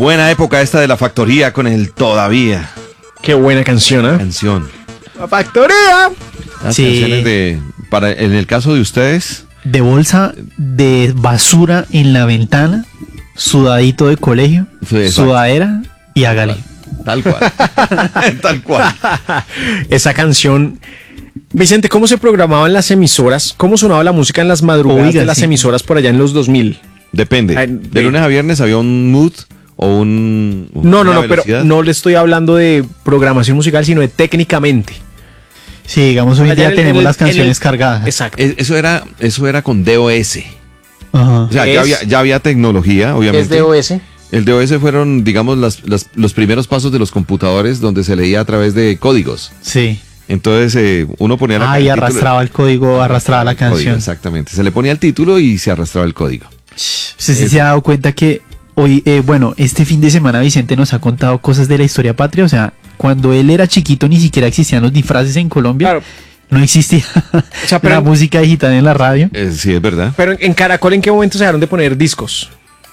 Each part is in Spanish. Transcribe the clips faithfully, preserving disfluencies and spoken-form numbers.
Buena época esta de La Factoría con el Todavía. Qué buena canción, ¿eh? Canción. La Factoría. Las Sí. canciones de, para, en el caso de ustedes, De bolsa de basura en la ventana, sudadito de colegio, Sí, exacto. sudadera y hágale. tal cual. Tal cual. Esa canción. Vicente, ¿cómo se programaban las emisoras? ¿Cómo sonaba la música en las madrugadas Oiga, de las sí. emisoras por allá en los dos mil? Depende. Ay, De de- lunes a viernes había un mood o un... No, no, una no, pero velocidad. no le estoy hablando de programación musical, sino de técnicamente. Sí, digamos, hoy en Allá día en el- tenemos en el- las canciones en el- cargadas. Exacto. Es- Eso era, eso era con D O S. Ajá. O sea, ¿Qué ya es? había, ya había tecnología, obviamente. Es D O S. El D O S fueron, digamos, las, las- los primeros pasos de los computadores donde se leía a través de códigos. Sí. Entonces eh, uno ponía la Ah, y el título- arrastraba el código, arrastraba la el código, canción. exactamente. Se le ponía el título y se arrastraba el código. Usted sí se ha dado cuenta que hoy, eh, bueno, este fin de semana Vicente nos ha contado cosas de la historia patria. O sea, cuando él era chiquito ni siquiera existían los disfraces en Colombia. Claro. No existía sea, pero- la música digital en la radio. Eh, sí, es verdad. Pero en, en Caracol, ¿en qué momento se dejaron de poner discos?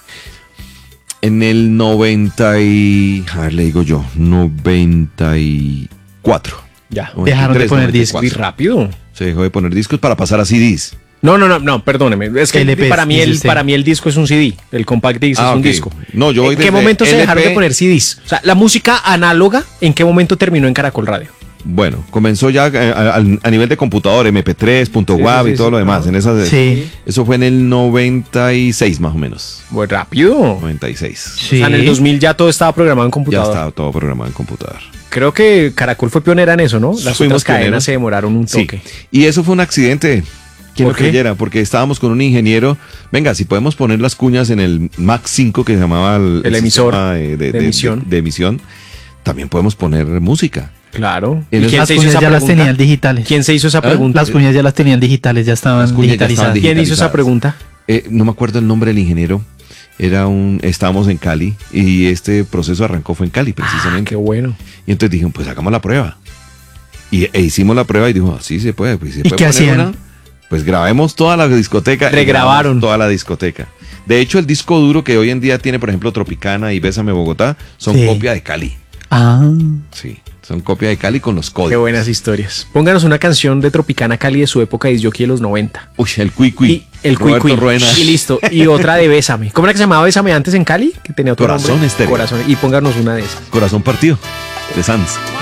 En el noventa y... A ver, le digo yo. noventa y cuatro. Ya. Dejaron de poner discos. Muy rápido. Se dejó de poner discos para pasar a C Ds. No, no, no, no, perdóneme. Es que L Ps, para mí, dice el, usted. para mí el disco es un C D. El compact disc Ah, es un ok. disco. No, yo voy ¿En qué desde momento se L P? dejaron de poner C Ds? O sea, la música análoga, ¿en qué momento terminó en Caracol Radio? Bueno, comenzó ya eh, a, a- a nivel de computador, M P tres, punto Sí, .wav sí, y todo sí, lo demás. claro. En esas, Sí. Eso fue en el noventa y seis más o menos. Muy rápido. noventa y seis. Sí. O sea, en el dos mil ya todo estaba programado en Ya computador. estaba todo programado en computador. Creo que Caracol fue pionera en eso, ¿no? Las Fuimos otras cadenas pioneros. se demoraron un Sí. toque. Y eso fue un accidente. ¿Quién ¿Por lo qué? creyera? Porque estábamos con un ingeniero. Venga, si podemos poner las cuñas en el Mac cinco que se llamaba el, El emisor sistema de, de- de de- emisión. de- de emisión, también podemos poner música. Claro. En ¿Y esas quién Las se hizo cuñas esa ya las pregunta? tenían digitales. ¿Quién se hizo esa pregunta? Las cuñas ya las tenían digitales, ya Las estaban cuñas ya digitalizadas. estaban ¿Quién hizo esa digitalizadas. pregunta? Eh, no me acuerdo el nombre del ingeniero. Era un, estábamos en Cali y este proceso arrancó fue en Cali precisamente. Qué bueno. Y entonces dije, pues hagamos la prueba. Y e hicimos la prueba y dijo, así se puede. Pues, ¿se ¿Y puede qué poner hacían? una? Pues grabemos toda la discoteca. y Regrabaron. grabamos toda la discoteca. De hecho, el disco duro que hoy en día tiene, por ejemplo, Tropicana y Bésame Bogotá, son Sí. copia de Cali. Ah, Sí, son copia de Cali con los Qué códigos. buenas historias. Pónganos una canción de Tropicana Cali de su época de jockey de los noventa. Uy, el Cui Cui. Y el Roberto Cui Cui. Ruena. Y listo. Y otra de Bésame. ¿Cómo era que se llamaba Bésame antes en Cali? Que tenía otro Corazón nombre. Estéreo. Corazón. Y pónganos una de esas. Corazón partido de Sanz.